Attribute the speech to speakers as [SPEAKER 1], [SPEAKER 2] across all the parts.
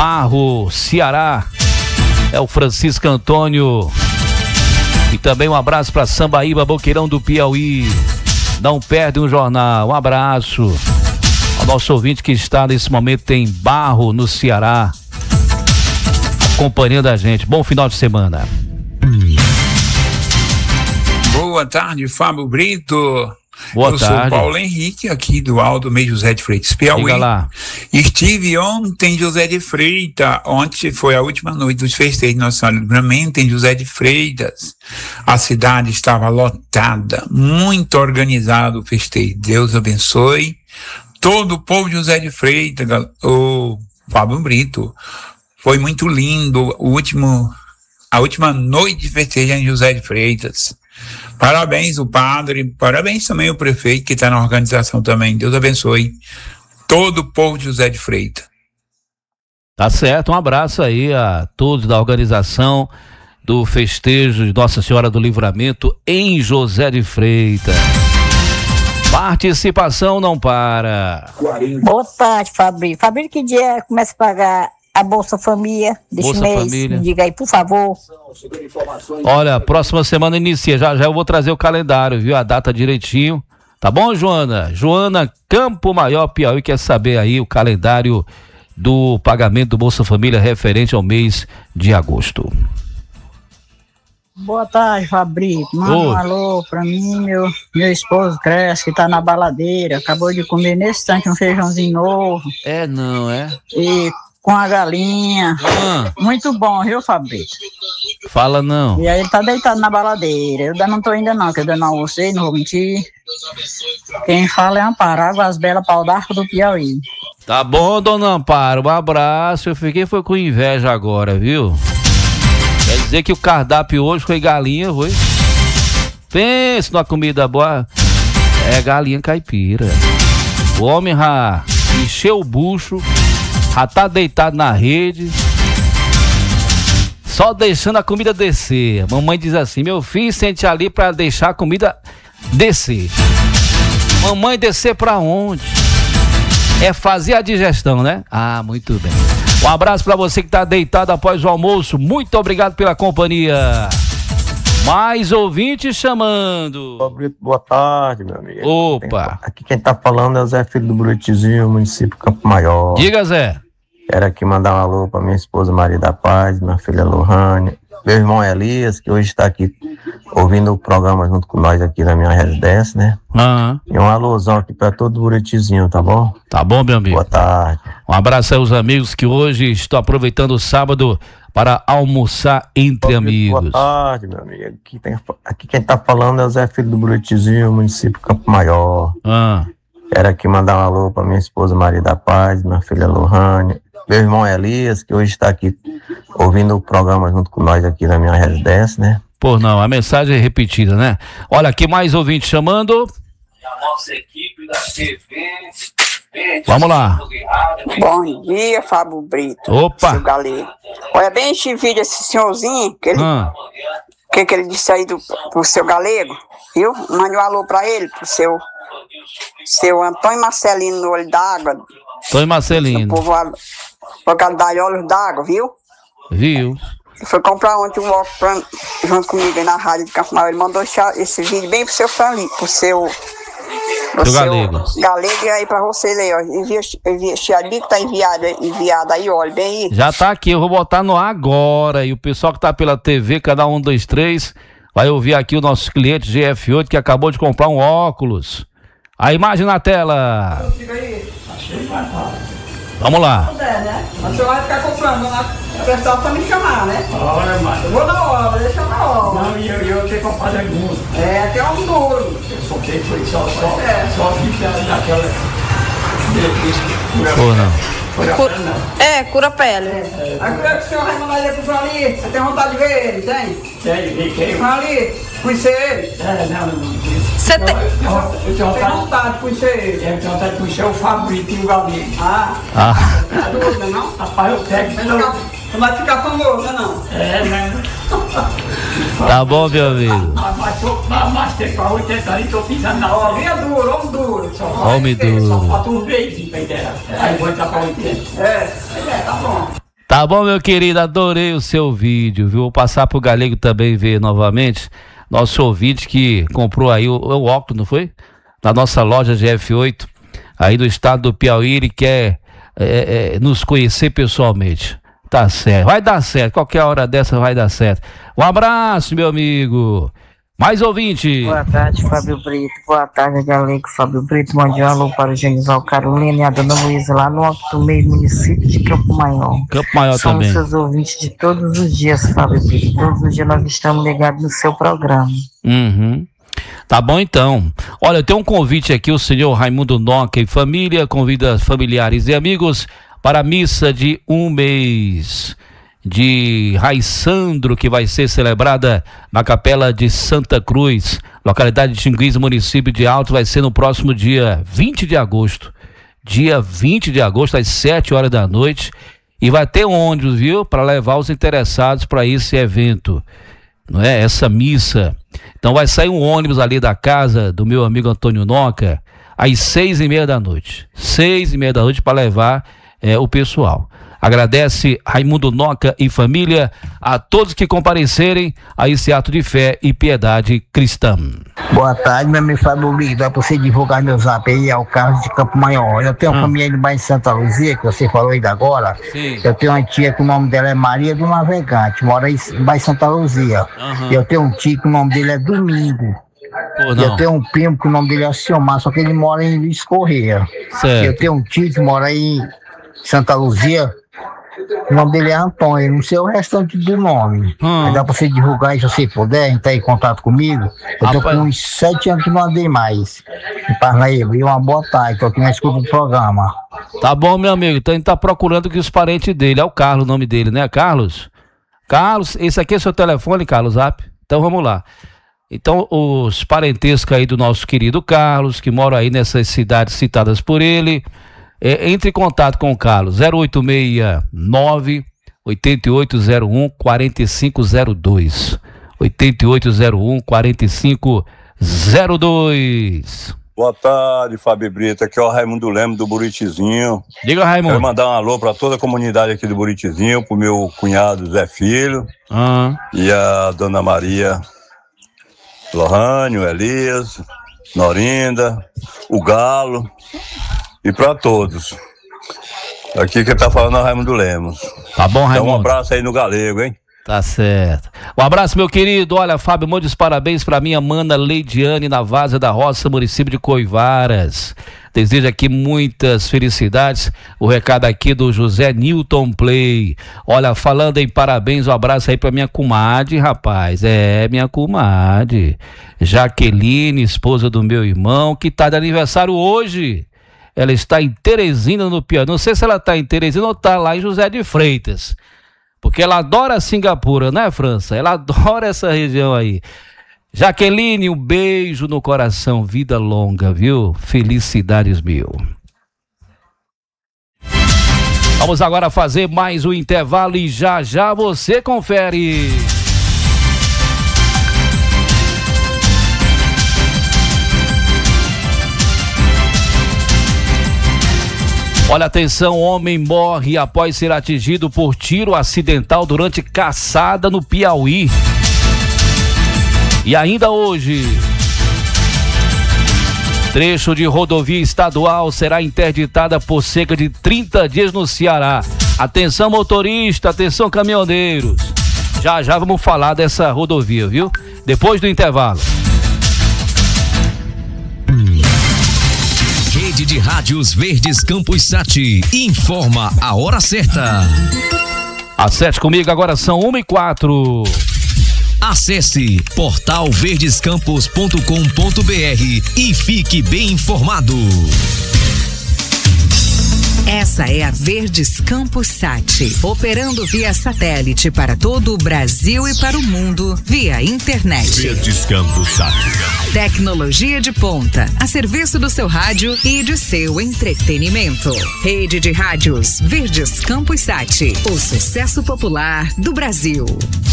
[SPEAKER 1] Barro, Ceará. É o Francisco Antônio. E também um abraço para Sambaíba, Boqueirão do Piauí. Não perde um jornal. Um abraço ao nosso ouvinte que está nesse momento em Barro, no Ceará, acompanhando a gente. Bom final de semana.
[SPEAKER 2] Boa tarde, Fábio Brito.
[SPEAKER 1] Boa tarde.
[SPEAKER 2] Eu sou Paulo Henrique, aqui do Alto Meio José de Freitas, Piauí.
[SPEAKER 1] Diga lá.
[SPEAKER 2] Estive ontem em José de Freitas. Ontem foi a última noite dos festejos de Nossa Senhora do Livramento em José de Freitas. A cidade estava lotada, muito organizado o festejo. Deus abençoe todo o povo de José de Freitas. O Fábio Brito. Foi muito lindo a última noite de festejo em José de Freitas. Parabéns o padre, parabéns também o prefeito que está na organização também. Deus abençoe todo o povo de José de Freitas.
[SPEAKER 1] Tá certo, um abraço aí a todos da organização do festejo de Nossa Senhora do Livramento em José de Freitas. Participação não para.
[SPEAKER 3] Boa tarde, Fabrício. Fabrício, que dia começa a pagar a Bolsa Família deste
[SPEAKER 1] Bolsa
[SPEAKER 3] mês?
[SPEAKER 1] Família.
[SPEAKER 3] Me diga aí, por favor.
[SPEAKER 1] Olha, próxima semana inicia, já eu vou trazer o calendário, viu? A data direitinho. Tá bom, Joana? Joana Campo Maior, Piauí, quer saber aí o calendário do pagamento do Bolsa Família referente ao mês de agosto.
[SPEAKER 3] Boa tarde, Fabrício. Manda um alô pra mim, meu esposo Cresce, que tá na baladeira. Acabou de comer nesse instante um feijãozinho novo.
[SPEAKER 1] É, não, é?
[SPEAKER 3] E com a galinha. Muito bom, viu, Fabrício?
[SPEAKER 1] Fala não.
[SPEAKER 3] E aí ele tá deitado na baladeira. Eu ainda não tô ainda não, que eu ainda não almocei, não vou mentir. Quem fala é Amparo, Águas Belas, Pau d'Arco do Piauí.
[SPEAKER 1] Tá bom, dona Amparo, um abraço. Eu foi com inveja agora, viu? Quer dizer que o cardápio hoje foi galinha, foi? Pensa numa comida boa. É galinha caipira. O homem já encheu o bucho, já tá deitado na rede, só deixando a comida descer. A mamãe diz assim: meu filho, sente ali pra deixar a comida descer. Mamãe, descer pra onde? É fazer a digestão, né? Ah, muito bem. Um abraço pra você que tá deitado após o almoço. Muito obrigado pela companhia. Mais ouvintes chamando.
[SPEAKER 4] Boa tarde, meu amigo.
[SPEAKER 1] Opa.
[SPEAKER 4] Aqui quem tá falando é o Zé Filho do Buritizinho, município Campo Maior.
[SPEAKER 1] Diga, Zé.
[SPEAKER 4] Quero aqui mandar um alô pra minha esposa Maria da Paz, minha filha Lohane, meu irmão Elias, que hoje está aqui ouvindo o programa junto com nós aqui na minha residência, né? E um alôzão aqui pra todo o Buritizinho, tá bom?
[SPEAKER 1] Tá bom, meu amigo.
[SPEAKER 4] Boa tarde.
[SPEAKER 1] Um abraço aos amigos que hoje estão aproveitando o sábado para almoçar entre amigos.
[SPEAKER 4] Boa tarde, meu amigo. Aqui quem tá falando é o Zé Filho do Buritizinho, município Campo Maior. Quero aqui mandar um alô pra minha esposa Maria da Paz, minha filha Lohane, meu irmão Elias, que hoje está aqui ouvindo o programa junto com nós aqui na minha residência, né?
[SPEAKER 1] Pô, não, a mensagem é repetida, né? Olha, aqui mais ouvinte chamando.
[SPEAKER 5] A nossa equipe da TV.
[SPEAKER 1] Vamos lá.
[SPEAKER 6] Bom dia, Fábio Brito.
[SPEAKER 1] Opa.
[SPEAKER 6] Seu Galego. Olha bem este vídeo, esse senhorzinho, que ele disse aí pro seu Galego, viu? Mande um alô pra ele, pro seu Antônio Marcelino no Olho d'Água.
[SPEAKER 1] Antônio Marcelino.
[SPEAKER 6] O povo localidade Olhos d'Água, viu?
[SPEAKER 1] Viu?
[SPEAKER 6] Ele foi comprar ontem um óculos junto comigo aí na rádio de Campo Maior. Ele mandou esse vídeo bem pro seu família, pro seu
[SPEAKER 1] Galego.
[SPEAKER 6] Galego, e aí pra você ler, ó. Envia ali que tá enviado aí, olha, bem aí.
[SPEAKER 1] Já tá aqui, eu vou botar no ar agora. E o pessoal que tá pela TV, canal 123, vai ouvir aqui o nosso cliente GF8 que acabou de comprar um óculos. A imagem na tela. Vamos lá.
[SPEAKER 6] Mas você vai ficar comprando, o pessoal pra me chamar, né?
[SPEAKER 5] Olha, mas
[SPEAKER 6] eu vou na obra, deixa eu na obra.
[SPEAKER 5] Não, e eu tenho comprado alguns.
[SPEAKER 6] É, até um duro.
[SPEAKER 5] Só que foi só ficha daquela.
[SPEAKER 1] Ou não?
[SPEAKER 6] Cura pele. A cura que o senhor vai mandar ele pro Joalito, você tem vontade de ver ele, tem?
[SPEAKER 5] Tem, quem?
[SPEAKER 6] Joalito, conhecer ele?
[SPEAKER 5] Não.
[SPEAKER 6] Você tem?
[SPEAKER 5] Eu tenho
[SPEAKER 6] vontade de conhecer ele?
[SPEAKER 5] Eu tenho vontade de conhecer o Fabrício e o Galego.
[SPEAKER 6] Não é dúvida, não?
[SPEAKER 5] Rapaz, eu pego.
[SPEAKER 6] Não vai ficar famoso, não?
[SPEAKER 5] Né?
[SPEAKER 1] Tá bom, meu amigo.
[SPEAKER 5] Mas tem pra 80 ali, tô pisando na hora.
[SPEAKER 6] Homem duro.
[SPEAKER 1] Homem duro.
[SPEAKER 5] Só falta um beijinho pra ideia. Aí vou entrar pra 80.
[SPEAKER 6] Tá bom.
[SPEAKER 1] Tá bom, meu querido, adorei o seu vídeo, viu? Vou passar pro Galego também ver novamente. Nosso ouvinte que comprou aí o óculos, não foi? Na nossa loja GF8, aí do estado do Piauí, ele quer nos conhecer pessoalmente. Tá certo, vai dar certo, qualquer hora dessa vai dar certo. Um abraço, meu amigo. Mais ouvinte.
[SPEAKER 7] Boa tarde, Fábio Brito. Boa tarde, Galego. Fábio Brito, mande um alô para o Genival Carolina e a dona Luísa, lá no Alto do Meio, município de Campo Maior.
[SPEAKER 1] Campo Maior também.
[SPEAKER 7] Somos seus ouvintes de todos os dias, Fábio Brito. Todos os dias nós estamos ligados no seu programa.
[SPEAKER 1] Uhum. Tá bom, então. Olha, tem um convite aqui, o senhor Raimundo Noca e família convida familiares e amigos para a missa de 1 mês de Raissandro, que vai ser celebrada na Capela de Santa Cruz, localidade de Tinguiz, município de Altos. Vai ser no próximo dia 20 de agosto. Dia 20 de agosto, às 7 horas da noite. E vai ter ônibus, viu? Para levar os interessados para esse evento, não é? Essa missa. Então vai sair um ônibus ali da casa do meu amigo Antônio Noca às 6:30 da noite. 6:30 da noite para levar o pessoal. Agradece Raimundo Noca e família a todos que comparecerem a esse ato de fé e piedade cristã.
[SPEAKER 8] Boa tarde, meu amigo Fábio Brito. Dá pra você divulgar meu zap aí, é o Carlos de Campo Maior. Eu tenho uma família no bairro de Santa Luzia, que você falou ainda agora. Sim. Eu tenho uma tia que o nome dela é Maria do Navegante, mora aí no bairro de Santa Luzia. E eu tenho um tio que o nome dele é Domingo. Eu tenho um primo que o nome dele é Ciomar, só que ele mora em Luiz Correia. Eu tenho um tio que mora aí em Santa Luzia. O nome dele é Antônio, não sei o restante do nome. Mas dá pra você divulgar aí se você puder, entrar em contato comigo. Eu tô com uns 7 anos que não andei mais em Parnaíba. E uma boa tarde, tô aqui na escuta do programa.
[SPEAKER 1] Tá bom, meu amigo. Então a gente tá procurando que os parentes dele, é o Carlos o nome dele, né? Carlos? Carlos, esse aqui é seu telefone, Carlos, zap? Então vamos lá. Então os parentescos aí do nosso querido Carlos, que moram aí nessas cidades citadas por ele, entre em contato com o Carlos, 0869-8801-4502. 8801-4502.
[SPEAKER 9] Boa tarde, Fábio Brito. Aqui é o Raimundo Lemos do Buritizinho.
[SPEAKER 1] Diga, Raimundo.
[SPEAKER 9] Quero mandar um alô para toda a comunidade aqui do Buritizinho, pro meu cunhado Zé Filho e a dona Maria Lohânio, Elias, Norinda, o Galo. E para todos. Aqui quem tá falando é o Raimundo Lemos.
[SPEAKER 1] Tá bom, Raimundo.
[SPEAKER 9] Então um abraço aí no Galego, hein?
[SPEAKER 1] Tá certo. Um abraço, meu querido. Olha, Fábio, mande os parabéns pra minha mana Leidiane na Várzea da Roça, município de Coivaras. Desejo aqui muitas felicidades. O recado aqui do José Newton Play. Olha, falando em parabéns, um abraço aí pra minha comadre, rapaz. Minha comadre Jaqueline, esposa do meu irmão, que tá de aniversário hoje. Ela está em Teresina, no Piauí. Não sei se ela está em Teresina ou está lá em José de Freitas. Porque ela adora Singapura, né, França? Ela adora essa região aí. Jaqueline, um beijo no coração. Vida longa, viu? Felicidades mil. Vamos agora fazer mais um intervalo e já já você confere. Olha, atenção, homem morre após ser atingido por tiro acidental durante caçada no Piauí. E ainda hoje, trecho de rodovia estadual será interditada por cerca de 30 dias no Ceará. Atenção, motorista, atenção, caminhoneiros. Já já vamos falar dessa rodovia, viu? Depois do intervalo.
[SPEAKER 10] Rede de Rádios Verdes Campos Sat informa a hora certa.
[SPEAKER 1] Às 7 comigo, agora são 1h04.
[SPEAKER 10] Acesse portalverdescampos.com.br e fique bem informado.
[SPEAKER 11] Essa é a Verdes Campos Sat, operando via satélite para todo o Brasil e para o mundo via internet.
[SPEAKER 10] Verdes Campos Sat.
[SPEAKER 11] Tecnologia de ponta, a serviço do seu rádio e de seu entretenimento. Rede de Rádios Verdes Campos Sat, o sucesso popular do Brasil.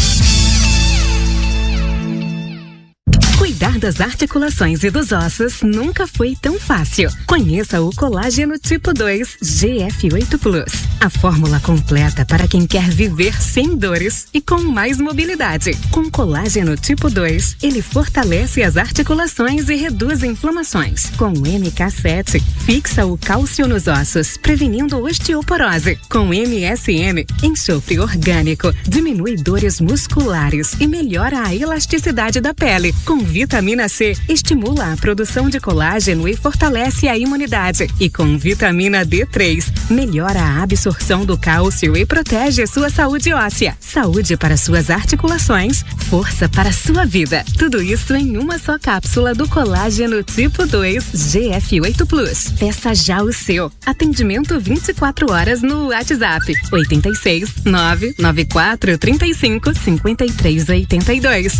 [SPEAKER 11] Cuidar das articulações e dos ossos nunca foi tão fácil. Conheça o colágeno tipo 2 GF8 Plus. A fórmula completa para quem quer viver sem dores e com mais mobilidade. Com colágeno tipo 2, ele fortalece as articulações e reduz inflamações. Com o MK7, fixa o cálcio nos ossos, prevenindo osteoporose. Com MSM, enxofre orgânico, diminui dores musculares e melhora a elasticidade da pele. Com vitamina C, estimula a produção de colágeno e fortalece a imunidade. E com vitamina D3, melhora a absorção do cálcio e protege sua saúde óssea. Saúde para suas articulações, força para sua vida. Tudo isso em uma só cápsula do colágeno tipo 2 GF8 Plus. Peça já o seu. Atendimento 24 horas no WhatsApp 86 994 35 53 82.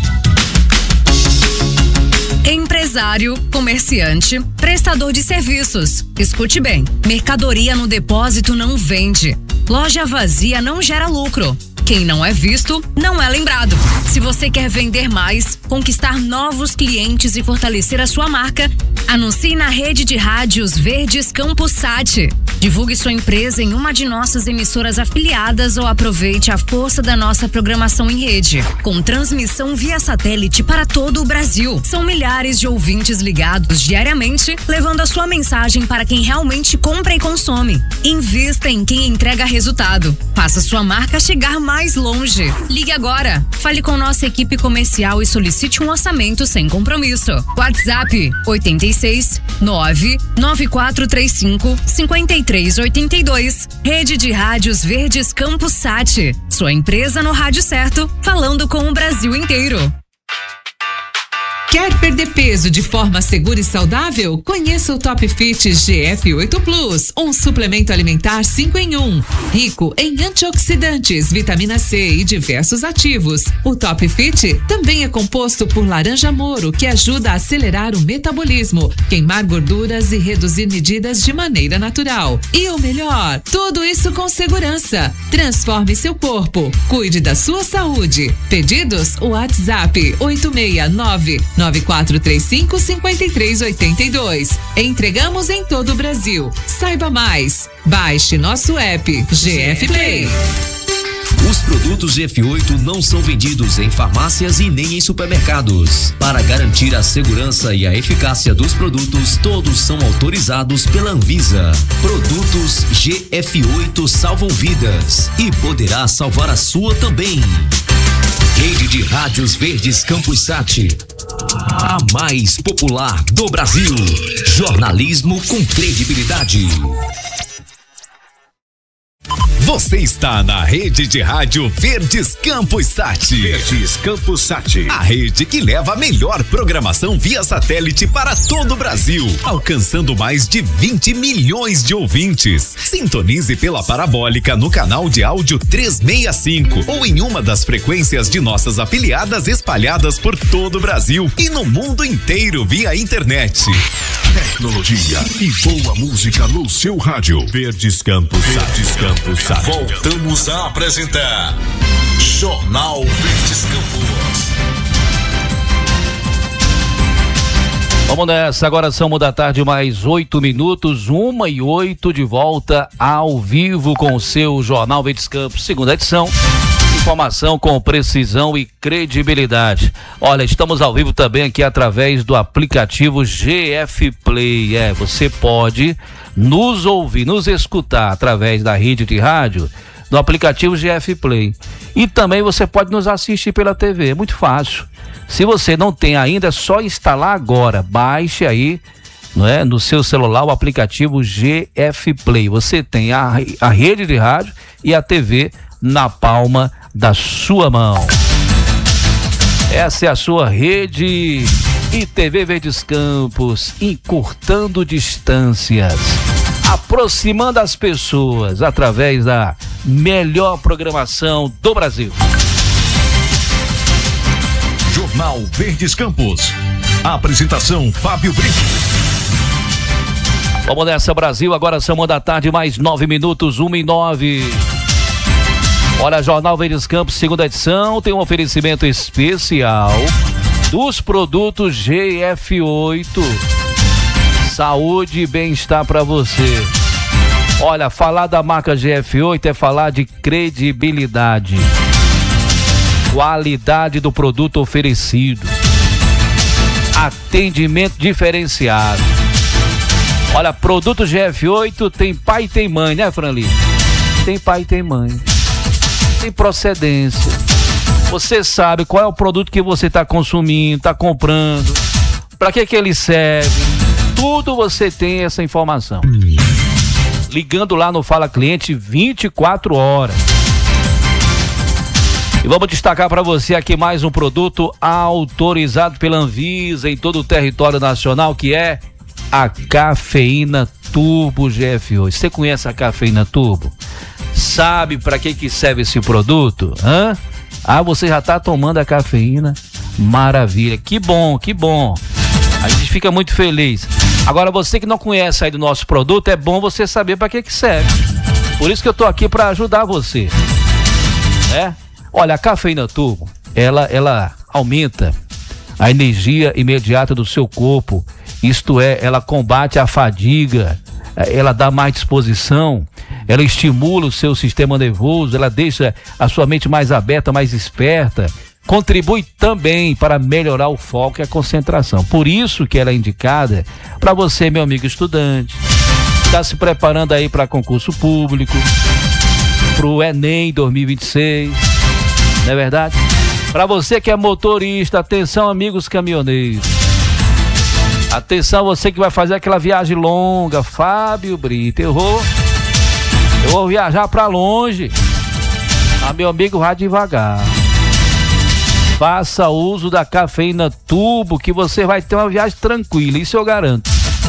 [SPEAKER 12] Empresário, comerciante, prestador de serviços. Escute bem, mercadoria no depósito não vende. Loja vazia não gera lucro. Quem não é visto, não é lembrado. Se você quer vender mais, conquistar novos clientes e fortalecer a sua marca, anuncie na rede de rádios Verdes Campus Sat. Divulgue sua empresa em uma de nossas emissoras afiliadas ou aproveite a força da nossa programação em rede, com transmissão via satélite para todo o Brasil. São milhares de ouvintes ligados diariamente, levando a sua mensagem para quem realmente compra e consome. Invista em quem entrega resultado. Faça sua marca chegar mais longe. Ligue agora. Fale com nossa equipe comercial e solicite um orçamento sem compromisso. WhatsApp 86 99435 5382. Rede de Rádios Verdes Campus Sat. Sua empresa no rádio certo, falando com o Brasil inteiro.
[SPEAKER 13] Quer perder peso de forma segura e saudável? Conheça o Top Fit GF8 Plus, um suplemento alimentar 5 em 1, rico em antioxidantes, vitamina C e diversos ativos. O Top Fit também é composto por laranja moro, que ajuda a acelerar o metabolismo, queimar gorduras e reduzir medidas de maneira natural. E o melhor, tudo isso com segurança. Transforme seu corpo, cuide da sua saúde. Pedidos? WhatsApp 869-9435-5382. Entregamos em todo o Brasil. Saiba mais. Baixe nosso app GF Play.
[SPEAKER 10] Os produtos GF8 não são vendidos em farmácias e nem em supermercados. Para garantir a segurança e a eficácia dos produtos, todos são autorizados pela Anvisa. Produtos GF8 salvam vidas e poderá salvar a sua também. Rede de Rádios Verdes Campus Sat, a mais popular do Brasil. Jornalismo com credibilidade. Você está na Rede de Rádio Verdes Campus Sat. Verdes Campus Sat, a rede que leva a melhor programação via satélite para todo o Brasil, alcançando mais de 20 milhões de ouvintes. Sintonize pela parabólica no canal de áudio 365 ou em uma das frequências de nossas afiliadas espalhadas por todo o Brasil e no mundo inteiro via internet. Tecnologia e boa música no seu rádio. Verdes Campus Sat. Verdes Campus Sat. Voltamos a apresentar Jornal Verdes Campos.
[SPEAKER 1] Vamos nessa, agora são 13h, mais 8 minutos, 1h08, de volta ao vivo com o seu Jornal Verdes Campos, segunda edição. Informação com precisão e credibilidade. Olha, estamos ao vivo também aqui através do aplicativo GF Play. Você pode nos ouvir, nos escutar através da rede de rádio do aplicativo GF Play. E também você pode nos assistir pela TV, é muito fácil. Se você não tem ainda, é só instalar agora. Baixe aí, não é, no seu celular o aplicativo GF Play. Você tem a rede de rádio e a TV na palma da sua mão. Essa é a sua rede e TV Verdes Campos, encurtando distâncias, aproximando as pessoas através da melhor programação do Brasil.
[SPEAKER 10] Jornal Verdes Campos. A apresentação Fábio Brito.
[SPEAKER 1] Vamos nessa, Brasil. Agora são 13h, mais 9 minutos, 1h09. Olha, Jornal Verdes Campos, segunda edição, tem um oferecimento especial dos produtos GF8. Saúde e bem-estar para você. Olha, falar da marca GF8 é falar de credibilidade, qualidade do produto oferecido, atendimento diferenciado. Olha, produto GF8 tem pai e tem mãe, né, Franli? Tem pai e tem mãe. Tem procedência. Você sabe qual é o produto que você está consumindo, está comprando, para que ele serve. Tudo você tem essa informação. Ligando lá no Fala Cliente 24 horas. E vamos destacar para você aqui mais um produto autorizado pela Anvisa em todo o território nacional, que é a Cafeína Turbo GF8. Você conhece a Cafeína Turbo? Sabe para que serve esse produto? Você já está tomando a cafeína? Maravilha, que bom, que bom. A gente fica muito feliz. Agora, você que não conhece aí do nosso produto, é bom você saber para que serve. Por isso que eu tô aqui para ajudar você. Olha, a Cafeína Turbo, ela aumenta a energia imediata do seu corpo. Isto é, ela combate a fadiga, ela dá mais disposição, ela estimula o seu sistema nervoso, ela deixa a sua mente mais aberta, mais esperta. Contribui também para melhorar o foco e a concentração. Por isso que ela é indicada para você, meu amigo estudante, está se preparando aí para concurso público, para o Enem 2026, não é verdade? Para você que é motorista, atenção, amigos caminhoneiros. Atenção, você que vai fazer aquela viagem longa, Fábio Brito, eu vou viajar para longe. Meu amigo, vá devagar. Faça uso da Cafeína Turbo, que você vai ter uma viagem tranquila, isso eu garanto.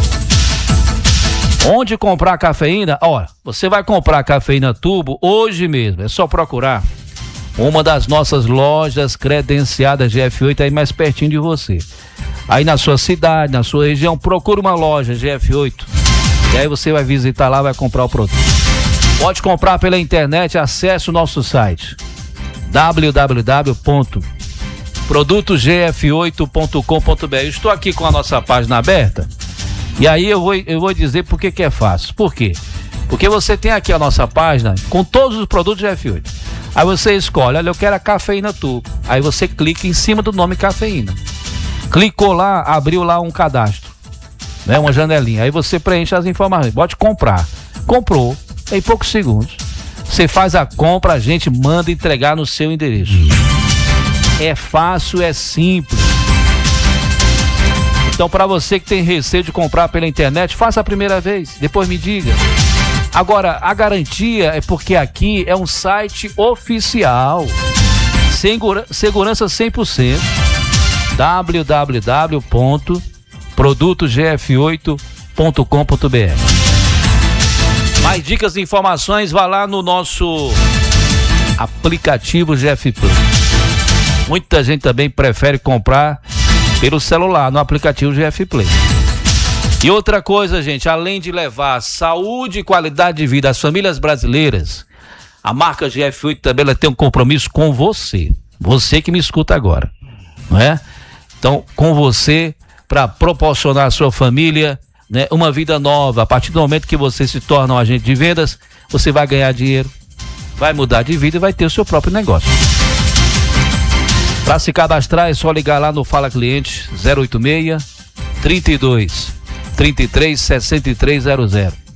[SPEAKER 1] Onde comprar a cafeína? Olha, você vai comprar a Cafeína Turbo hoje mesmo, é só procurar uma das nossas lojas credenciadas GF8 aí mais pertinho de você. Aí na sua cidade, na sua região, procura uma loja GF8. E aí você vai visitar lá, vai comprar o produto. Pode comprar pela internet, acesse o nosso site www.produtogf8.com.br. Estou aqui com a nossa página aberta. E aí eu vou dizer por que é fácil. Por quê? Porque você tem aqui a nossa página com todos os produtos GF8. Aí você escolhe, olha, eu quero a Cafeína Turbo. Aí você clica em cima do nome Cafeína. Clicou lá, abriu lá um cadastro, né? Uma janelinha. Aí você preenche as informações. Pode comprar. Comprou, em poucos segundos. Você faz a compra, a gente manda entregar no seu endereço. É fácil, é simples. Então, para você que tem receio de comprar pela internet, faça a primeira vez, depois me diga. Agora, a garantia é porque aqui é um site oficial. Segurança 100%. www.produtogf8.com.br. Mais dicas e informações, vá lá no nosso aplicativo GF Play. Muita gente também prefere comprar pelo celular, no aplicativo GF Play. E outra coisa, gente, além de levar saúde e qualidade de vida às famílias brasileiras, a marca GF8 também ela tem um compromisso com você. Você que me escuta agora, não é? Então, com você, para proporcionar à sua família, né, uma vida nova. A partir do momento que você se torna um agente de vendas, você vai ganhar dinheiro, vai mudar de vida e vai ter o seu próprio negócio. Para se cadastrar é só ligar lá no Fala Cliente 086 32 33 6300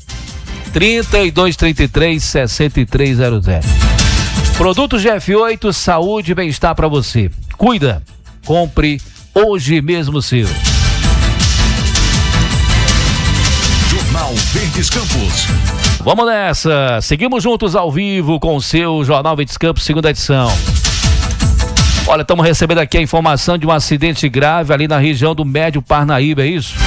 [SPEAKER 1] 32 33 6300. Produto GF8, saúde e bem-estar para você. Cuida, compre hoje mesmo seu.
[SPEAKER 10] Jornal Verdes Campos.
[SPEAKER 1] Vamos nessa, seguimos juntos ao vivo com o seu Jornal Verdes Campos, segunda edição. Olha, estamos recebendo aqui a informação de um acidente grave ali na região do Médio Parnaíba, é isso?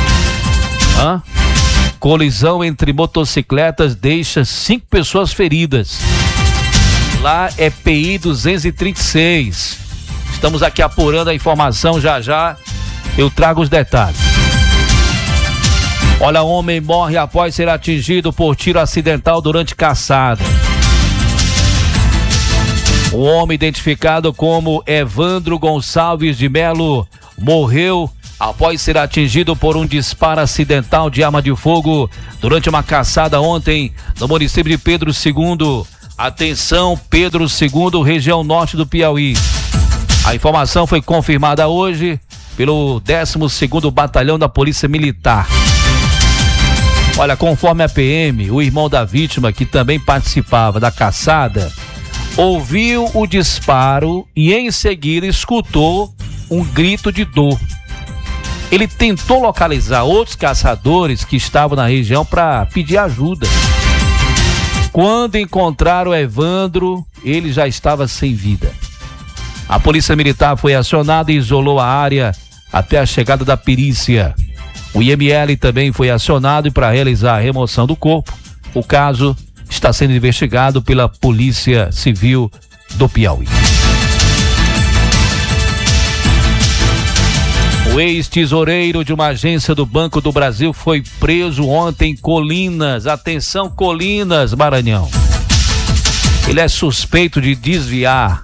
[SPEAKER 1] Colisão entre motocicletas deixa 5 pessoas feridas. Lá é PI 236. Estamos aqui apurando a informação, já eu trago os detalhes. Olha, homem morre após ser atingido por tiro acidental durante caçada. O homem identificado como Evandro Gonçalves de Melo morreu após ser atingido por um disparo acidental de arma de fogo durante uma caçada ontem no município de Pedro II. Atenção, Pedro II, região norte do Piauí. A informação foi confirmada hoje pelo 12º Batalhão da Polícia Militar. Olha, conforme a PM, o irmão da vítima, que também participava da caçada, ouviu o disparo e em seguida escutou um grito de dor. Ele tentou localizar outros caçadores que estavam na região para pedir ajuda. Quando encontraram o Evandro, ele já estava sem vida. A Polícia Militar foi acionada e isolou a área até a chegada da perícia. O IML também foi acionado para realizar a remoção do corpo. O caso está sendo investigado pela Polícia Civil do Piauí. O ex-tesoureiro de uma agência do Banco do Brasil foi preso ontem em Colinas. Atenção, Colinas, Maranhão. Ele é suspeito de desviar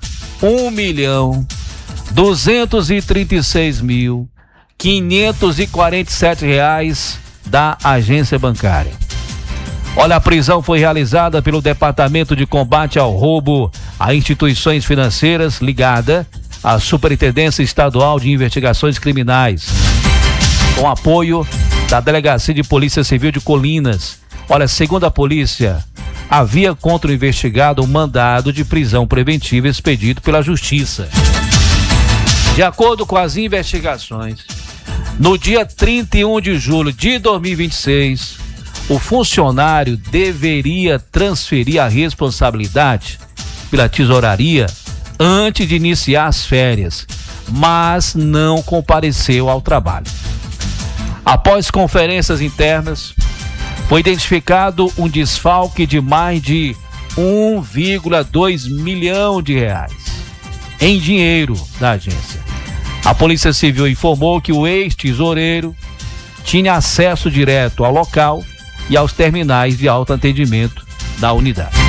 [SPEAKER 1] R$1.236.547 da agência bancária. Olha, a prisão foi realizada pelo Departamento de Combate ao Roubo a Instituições Financeiras, ligada à Superintendência Estadual de Investigações Criminais, com apoio da Delegacia de Polícia Civil de Colinas. Olha, segundo a polícia, havia contra o investigado um mandado de prisão preventiva expedido pela Justiça. De acordo com as investigações, no dia 31 de julho de 2026, o funcionário deveria transferir a responsabilidade pela tesouraria antes de iniciar as férias, mas não compareceu ao trabalho. Após conferências internas, foi identificado um desfalque de mais de 1,2 milhão de reais em dinheiro da agência. A Polícia Civil informou que o ex-tesoureiro tinha acesso direto ao local e aos terminais de autoatendimento da unidade.